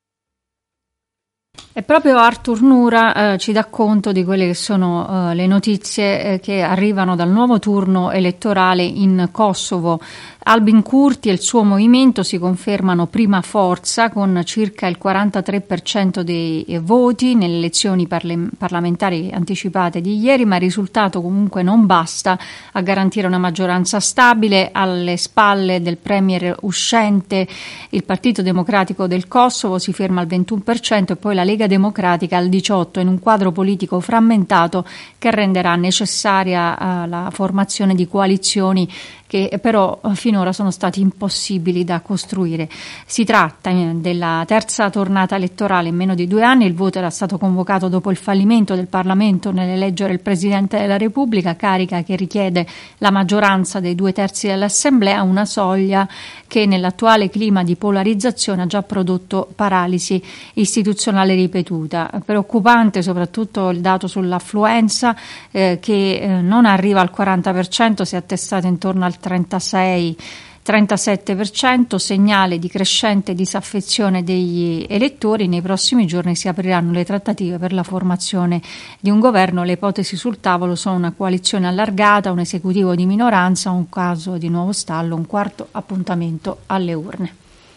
E proprio Artur Nura eh, ci dà conto di quelle che sono eh, le notizie eh, che arrivano dal nuovo turno elettorale in Kosovo. Albin Kurti e il suo movimento si confermano prima forza con circa il quarantatré per cento dei voti nelle elezioni parle- parlamentari anticipate di ieri, ma il risultato comunque non basta a garantire una maggioranza stabile. Alle spalle del premier uscente il Partito Democratico del Kosovo si ferma al ventuno per cento e poi la Lega Democratica al diciotto per cento, in un quadro politico frammentato che renderà necessaria uh, la formazione di coalizioni che però finora sono stati impossibili da costruire. Si tratta della terza tornata elettorale in meno di due anni. Il voto era stato convocato dopo il fallimento del Parlamento nell'eleggere il Presidente della Repubblica, carica che richiede la maggioranza dei due terzi dell'Assemblea, una soglia che nell'attuale clima di polarizzazione ha già prodotto paralisi istituzionale ripetuta. Preoccupante soprattutto il dato sull'affluenza eh, che eh, non arriva al quaranta per cento, si è attestato intorno al trentasei trentasette per cento, segnale di crescente disaffezione degli elettori. Nei prossimi giorni si apriranno le trattative per la formazione di un governo. Le ipotesi sul tavolo sono una coalizione allargata, un esecutivo di minoranza, un caso di nuovo stallo, un quarto appuntamento alle urne.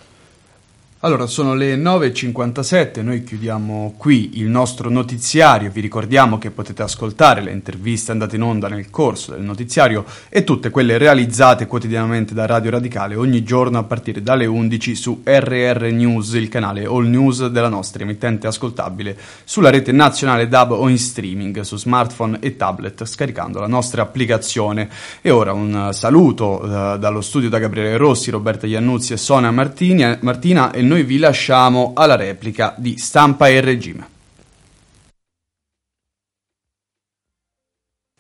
Allora, sono le nove e cinquantasette, noi chiudiamo qui il nostro notiziario. Vi ricordiamo che potete ascoltare le interviste andate in onda nel corso del notiziario e tutte quelle realizzate quotidianamente da Radio Radicale ogni giorno a partire dalle undici su R R News, il canale All News della nostra emittente ascoltabile sulla rete nazionale D A B o in streaming su smartphone e tablet scaricando la nostra applicazione. E ora un saluto uh, dallo studio da Gabriele Rossi, Roberta Iannuzzi e Sonia Martini, Martina e noi vi lasciamo alla replica di Stampa e Regime.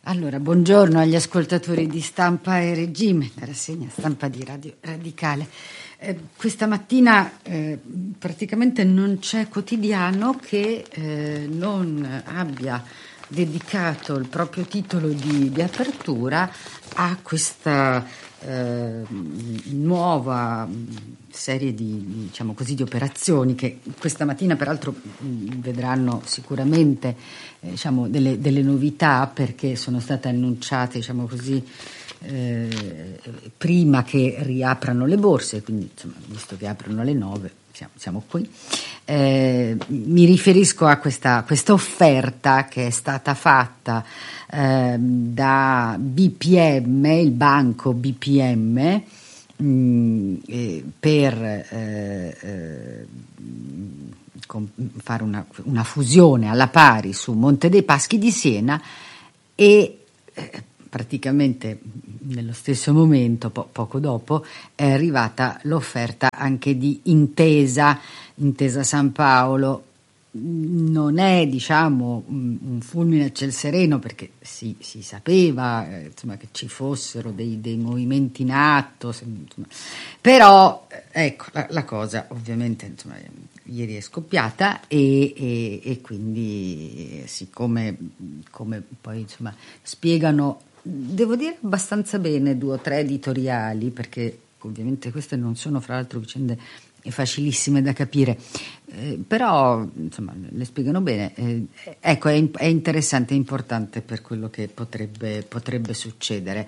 Allora, buongiorno agli ascoltatori di Stampa e Regime, la rassegna Stampa di Radio Radicale. Eh, questa mattina eh, praticamente non c'è quotidiano che eh, non abbia dedicato il proprio titolo di, di apertura a questa eh, nuova serie di, diciamo così, di operazioni che questa mattina peraltro vedranno sicuramente eh, diciamo delle, delle novità, perché sono state annunciate, diciamo così, eh, prima che riaprano le borse, quindi insomma, visto che aprono alle nove siamo, siamo qui. Eh, mi riferisco a questa, questa offerta che è stata fatta eh, da B P M, il banco B P M, mh, eh, per eh, eh, con, fare una, una fusione alla pari su Monte dei Paschi di Siena e eh, praticamente nello stesso momento, po- poco dopo, è arrivata l'offerta anche di Intesa, Intesa San Paolo. Non è, diciamo, un fulmine a ciel sereno, perché si, si sapeva eh, insomma, che ci fossero dei, dei movimenti in atto, insomma. Però ecco, la, la cosa ovviamente insomma, ieri è scoppiata e, e, e quindi siccome come poi insomma, spiegano, devo dire abbastanza bene, due o tre editoriali, perché ovviamente queste non sono fra l'altro vicende facilissime da capire, eh, però insomma le spiegano bene, eh, ecco è, è interessante, è importante per quello che potrebbe, potrebbe succedere.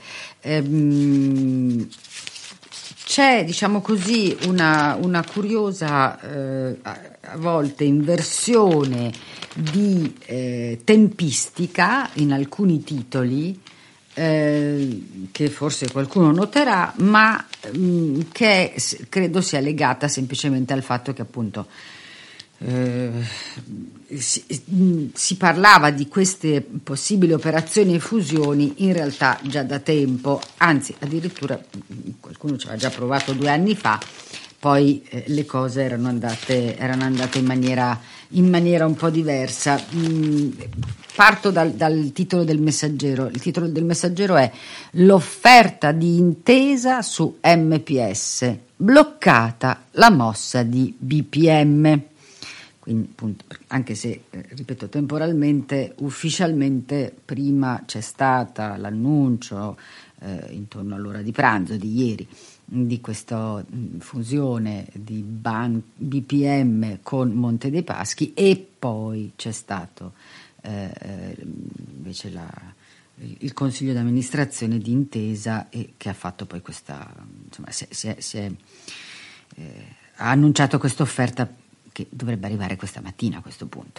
Ehm, c'è, diciamo così, una, una curiosa eh, a, a volte inversione di eh, tempistica in alcuni titoli, Eh, che forse qualcuno noterà, ma mh, che s- credo sia legata semplicemente al fatto che appunto eh, si, mh, si parlava di queste possibili operazioni e fusioni in realtà già da tempo, anzi addirittura mh, qualcuno ci aveva già provato due anni fa, poi eh, le cose erano andate, erano andate in maniera, in maniera un po' diversa. Mm, parto dal, dal titolo del Messaggero. Il titolo del Messaggero è l'offerta di Intesa su M P S, bloccata la mossa di B P M. Quindi, appunto, anche se, eh, ripeto, temporalmente, ufficialmente prima c'è stata l'annuncio eh, intorno all'ora di pranzo di ieri di questa fusione di ban- B P M con Monte dei Paschi, e poi c'è stato eh, invece la, il consiglio d'amministrazione di Intesa, e che ha fatto poi questa, insomma, si, si, si è, eh, ha annunciato questa offerta che dovrebbe arrivare questa mattina a questo punto.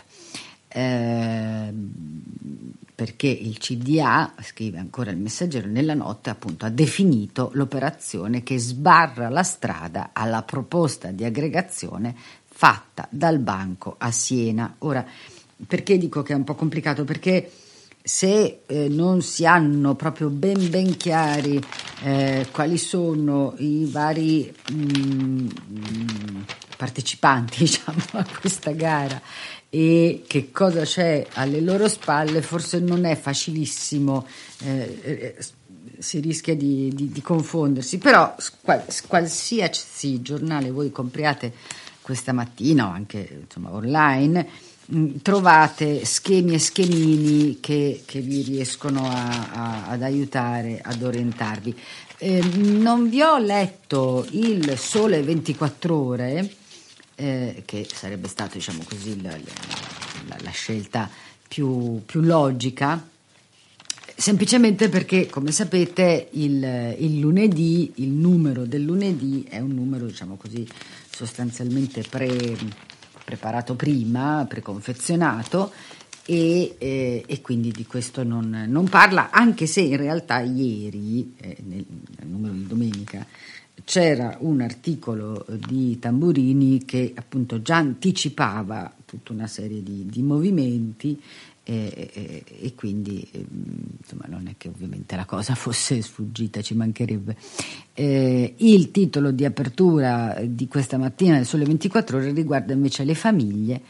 Eh, perché il C D A, scrive ancora il Messaggero, nella notte appunto ha definito l'operazione che sbarra la strada alla proposta di aggregazione fatta dal banco a Siena. Ora, perché dico che è un po' complicato? Perché se eh, non si hanno proprio ben ben chiari eh, quali sono i vari mh, partecipanti, diciamo, a questa gara e che cosa c'è alle loro spalle, forse non è facilissimo, eh, eh, si rischia di, di, di confondersi. Però qual, qualsiasi giornale voi compriate questa mattina o anche insomma online, mh, trovate schemi e schemini che, che vi riescono a, a, ad aiutare, ad orientarvi. Eh, non vi ho letto il Sole ventiquattro Ore, Eh, che sarebbe stato, diciamo così, la, la, la scelta più, più logica, semplicemente perché, come sapete, il, il lunedì, il numero del lunedì è un numero, diciamo così, sostanzialmente pre, preparato prima, preconfezionato, e, eh, e quindi di questo non, non parla, anche se in realtà ieri, eh, nel, nel numero di domenica, c'era un articolo di Tamburini che appunto già anticipava tutta una serie di, di movimenti e, e, e quindi insomma non è che ovviamente la cosa fosse sfuggita, ci mancherebbe. Eh, il titolo di apertura di questa mattina del Sole ventiquattro Ore riguarda invece le famiglie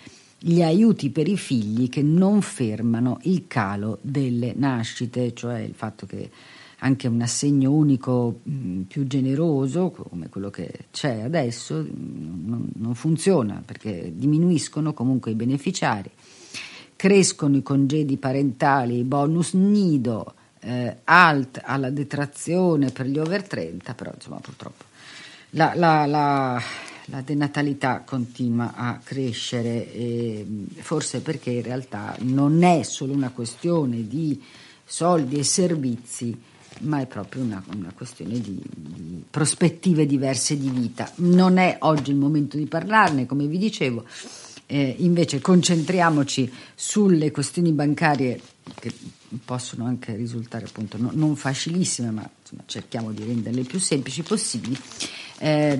gli aiuti per i figli che non fermano il calo delle nascite, cioè il fatto che anche un assegno unico mh, più generoso, come quello che c'è adesso, non, non funziona, perché diminuiscono comunque i beneficiari, crescono i congedi parentali, i bonus nido, eh, alt alla detrazione per gli over trenta, però insomma purtroppo la, la, la, la denatalità continua a crescere, e forse perché in realtà non è solo una questione di soldi e servizi, ma è proprio una, una questione di, di prospettive diverse di vita. Non è oggi il momento di parlarne, come vi dicevo, eh, invece concentriamoci sulle questioni bancarie, che possono anche risultare appunto no, non facilissime, ma insomma, cerchiamo di renderle più semplici possibili. Eh,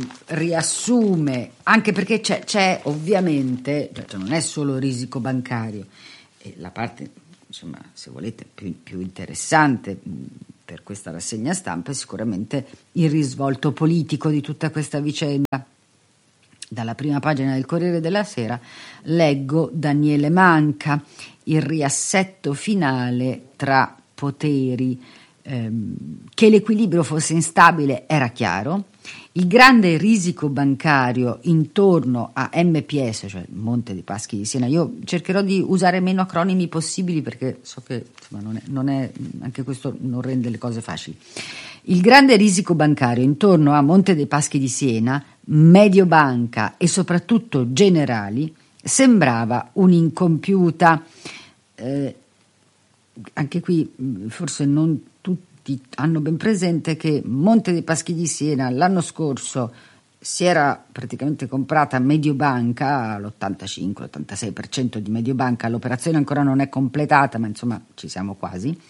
riassume, anche perché c'è, c'è ovviamente, cioè non è solo il risico bancario, e la parte, insomma, se volete, più, più interessante per questa rassegna stampa è sicuramente il risvolto politico di tutta questa vicenda. Dalla prima pagina del Corriere della Sera leggo Daniele Manca, il riassetto finale tra poteri, ehm, che l'equilibrio fosse instabile era chiaro, il grande risico bancario intorno a M P S, cioè Monte dei Paschi di Siena. Io cercherò di usare meno acronimi possibili, perché so che insomma, non è, non è, anche questo non rende le cose facili. Il grande risico bancario intorno a Monte dei Paschi di Siena, Mediobanca e soprattutto Generali sembrava un'incompiuta. Eh, anche qui forse non tutti hanno ben presente che Monte dei Paschi di Siena l'anno scorso si era praticamente comprata Mediobanca, l'ottantacinque ottantasei per cento di Mediobanca, l'operazione ancora non è completata, ma insomma ci siamo quasi.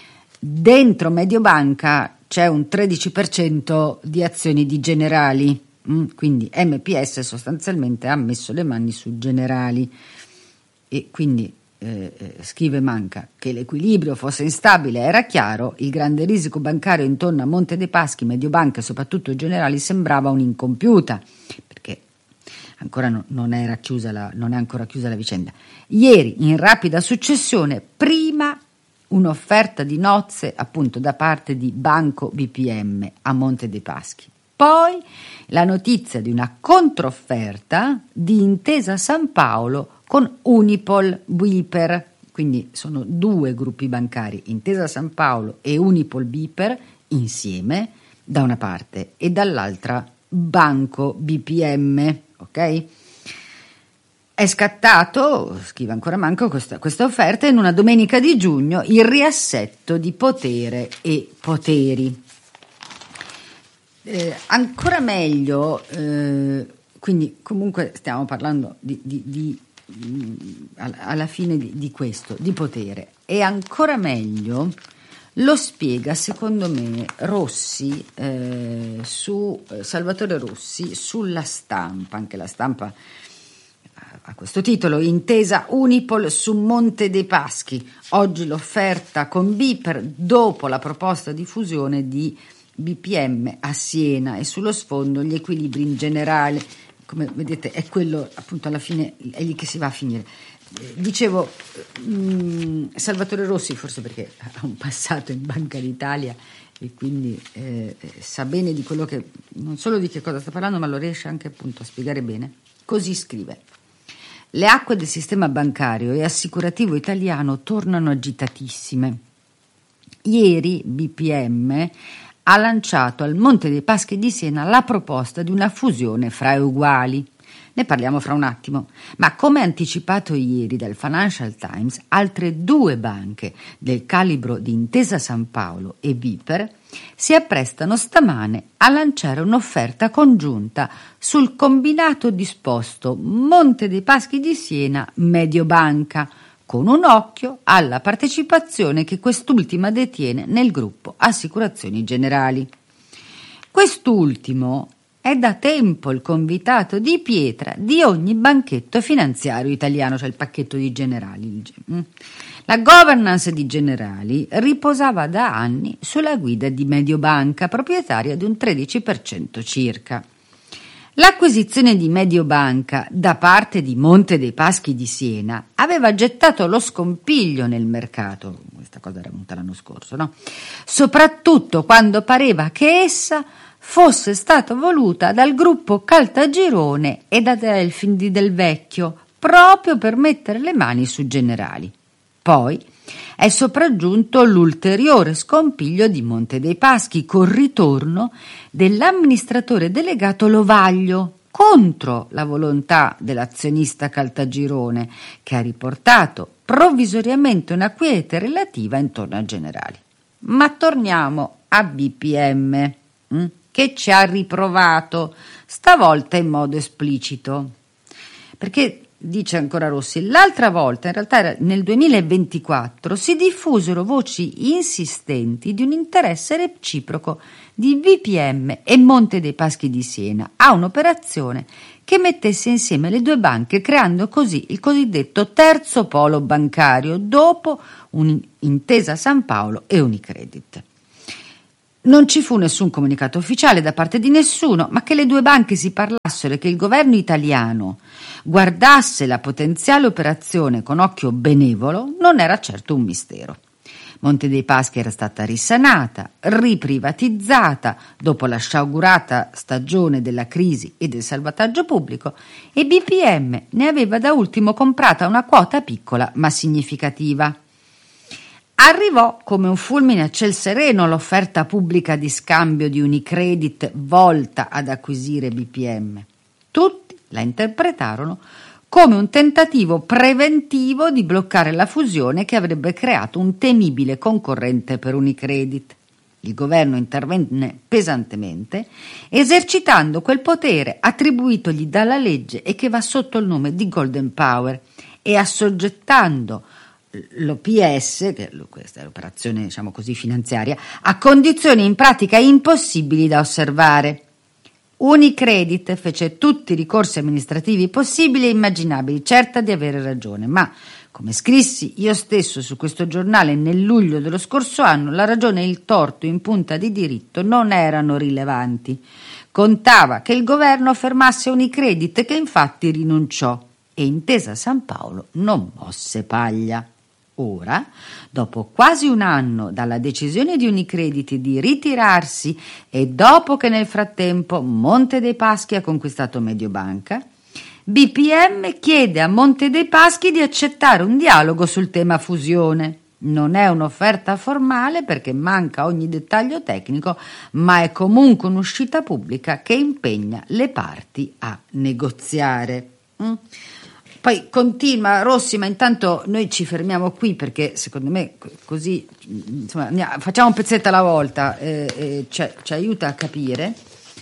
Dentro Mediobanca c'è un tredici per cento di azioni di Generali, quindi M P S sostanzialmente ha messo le mani su Generali, e quindi Eh, scrive Manca che l'equilibrio fosse instabile era chiaro, il grande risico bancario intorno a Monte dei Paschi, Mediobanca e soprattutto Generali sembrava un'incompiuta, perché ancora no, non era chiusa la, non è ancora chiusa la vicenda. Ieri in rapida successione, prima un'offerta di nozze appunto da parte di Banco B P M a Monte dei Paschi, poi la notizia di una controfferta di Intesa San Paolo con Unipol Biper, quindi sono due gruppi bancari, Intesa San Paolo e Unipol Biper insieme da una parte e dall'altra Banco B P M, ok? È scattato, scrive ancora Manco, questa, questa offerta in una domenica di giugno, il riassetto di potere e poteri. Eh, ancora meglio, eh, quindi comunque stiamo parlando di, di, di alla fine di, di questo, di potere, e ancora meglio lo spiega secondo me Rossi, eh, su eh, Salvatore Rossi sulla Stampa. Anche la Stampa a questo titolo: Intesa Unipol su Monte dei Paschi, oggi l'offerta con Biper dopo la proposta di fusione di B P M a Siena, e sullo sfondo gli equilibri in generale. Come vedete è quello, appunto, alla fine è lì che si va a finire. Eh, dicevo, mh, Salvatore Rossi, forse perché ha un passato in Banca d'Italia e quindi eh, sa bene di quello che, non solo di che cosa sta parlando, ma lo riesce anche appunto a spiegare bene. Così scrive: le acque del sistema bancario e assicurativo italiano tornano agitatissime. Ieri B P M ha lanciato al Monte dei Paschi di Siena la proposta di una fusione fra uguali. Ne parliamo fra un attimo, ma come anticipato ieri dal Financial Times, altre due banche del calibro di Intesa San Paolo e Biper si apprestano stamane a lanciare un'offerta congiunta sul combinato disposto Monte dei Paschi di Siena Mediobanca, con un occhio alla partecipazione che quest'ultima detiene nel gruppo Assicurazioni Generali. Quest'ultimo è da tempo il convitato di pietra di ogni banchetto finanziario italiano, cioè il pacchetto di Generali. La governance di Generali riposava da anni sulla guida di Mediobanca, proprietaria di un tredici per cento circa. L'acquisizione di Mediobanca da parte di Monte dei Paschi di Siena aveva gettato lo scompiglio nel mercato, questa cosa era venuta l'anno scorso, no? Soprattutto quando pareva che essa fosse stata voluta dal gruppo Caltagirone e da Delfin di Del Vecchio, proprio per mettere le mani su Generali. Poi è sopraggiunto l'ulteriore scompiglio di Monte dei Paschi col ritorno dell'amministratore delegato Lovaglio contro la volontà dell'azionista Caltagirone, che ha riportato provvisoriamente una quiete relativa intorno a Generali. Ma torniamo a B P M, hm, che ci ha riprovato, stavolta in modo esplicito. Perché, dice ancora Rossi, l'altra volta, in realtà era nel duemilaventiquattro, si diffusero voci insistenti di un interesse reciproco di B P M e Monte dei Paschi di Siena a un'operazione che mettesse insieme le due banche, creando così il cosiddetto terzo polo bancario dopo un'intesa San Paolo e Unicredit. Non ci fu nessun comunicato ufficiale da parte di nessuno, ma che le due banche si parlassero e che il governo italiano guardasse la potenziale operazione con occhio benevolo non era certo un mistero. Monte dei Paschi era stata risanata, riprivatizzata dopo la sciagurata stagione della crisi e del salvataggio pubblico, e B P M ne aveva da ultimo comprata una quota piccola ma significativa. Arrivò come un fulmine a ciel sereno l'offerta pubblica di scambio di Unicredit volta ad acquisire B P M. Tutti la interpretarono come un tentativo preventivo di bloccare la fusione che avrebbe creato un temibile concorrente per Unicredit. Il governo intervenne pesantemente, esercitando quel potere attribuitogli dalla legge e che va sotto il nome di Golden Power, e assoggettando l'O P S, che questa è l'operazione diciamo così finanziaria, a condizioni in pratica impossibili da osservare. Unicredit fece tutti i ricorsi amministrativi possibili e immaginabili, certa di avere ragione, ma, come scrissi io stesso su questo giornale nel luglio dello scorso anno, la ragione e il torto in punta di diritto non erano rilevanti. Contava che il governo fermasse Unicredit, che infatti rinunciò, e Intesa San Paolo non mosse paglia. Ora, dopo quasi un anno dalla decisione di Unicredit di ritirarsi e dopo che nel frattempo Monte dei Paschi ha conquistato Mediobanca, B P M chiede a Monte dei Paschi di accettare un dialogo sul tema fusione. Non è un'offerta formale perché manca ogni dettaglio tecnico, ma è comunque un'uscita pubblica che impegna le parti a negoziare. Mm? Poi continua Rossi, ma intanto noi ci fermiamo qui perché secondo me così insomma, facciamo un pezzetto alla volta, eh, eh, ci, ci aiuta a capire.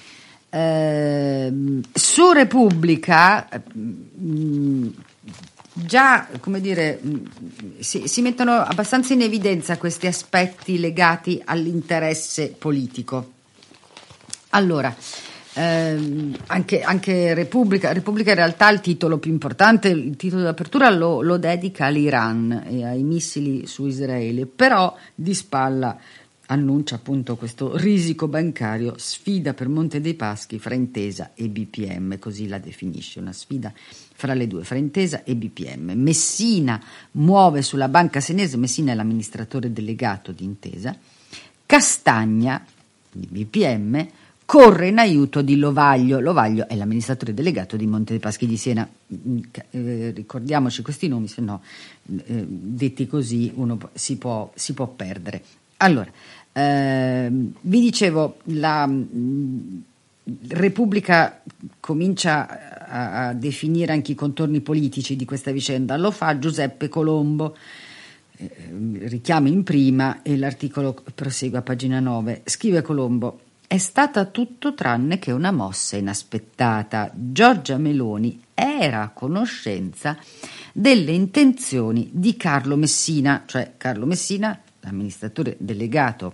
Eh, su Repubblica mh, già, come dire, mh, si, si mettono abbastanza in evidenza questi aspetti legati all'interesse politico. Allora, Eh, anche, anche Repubblica, Repubblica in realtà il titolo più importante, il titolo d'apertura lo, lo dedica all'Iran e ai missili su Israele, però di spalla annuncia appunto questo risico bancario, sfida per Monte dei Paschi fra Intesa e B P M, così la definisce, una sfida fra le due, fra Intesa e B P M. Messina muove sulla banca senese, Messina è l'amministratore delegato di Intesa, Castagna di B P M corre in aiuto di Lovaglio. Lovaglio è l'amministratore delegato di Monte dei Paschi di Siena. Eh, ricordiamoci questi nomi, se no eh, detti così uno si può, si può perdere. Allora, eh, vi dicevo, la mh, Repubblica comincia a, a definire anche i contorni politici di questa vicenda. Lo fa Giuseppe Colombo. Eh, richiamo in prima e l'articolo prosegue a pagina nove. Scrive Colombo: è stata tutto tranne che una mossa inaspettata. Giorgia Meloni era a conoscenza delle intenzioni di Carlo Messina, cioè Carlo Messina, l'amministratore delegato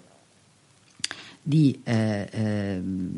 di, eh, eh,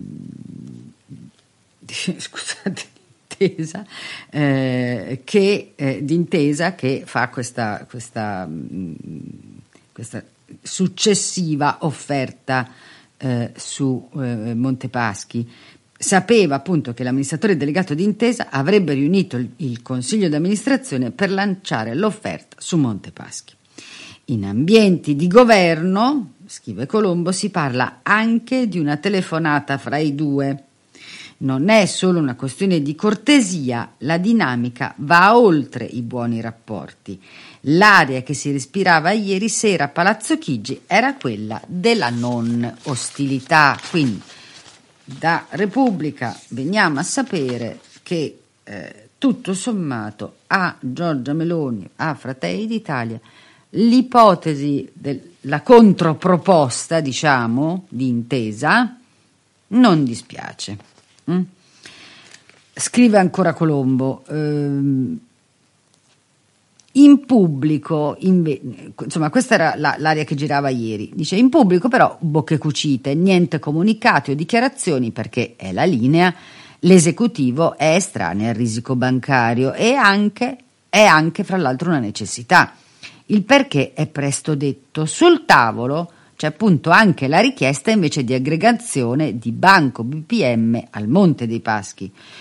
di scusate, Intesa, eh, che, eh, di Intesa che fa questa, questa, mh, questa successiva offerta Eh, su eh, Monte Paschi, sapeva appunto che l'amministratore delegato di Intesa avrebbe riunito il, il consiglio di amministrazione per lanciare l'offerta su Monte Paschi. In ambienti di governo, scrive Colombo, si parla anche di una telefonata fra i due. Non è solo una questione di cortesia, la dinamica va oltre i buoni rapporti. L'aria che si respirava ieri sera a Palazzo Chigi era quella della non ostilità. Quindi da Repubblica veniamo a sapere che eh, tutto sommato a Giorgia Meloni, a Fratelli d'Italia, l'ipotesi della controproposta, diciamo, di Intesa non dispiace. Mm? Scrive ancora Colombo, ehm, in pubblico, inve- insomma questa era la, l'aria che girava ieri, dice in pubblico però bocche cucite, niente comunicati o dichiarazioni perché è la linea, l'esecutivo è estraneo al risico bancario e anche, è anche fra l'altro una necessità. Il perché è presto detto. Sul tavolo c'è appunto anche la richiesta invece di aggregazione di Banco B P M al Monte dei Paschi,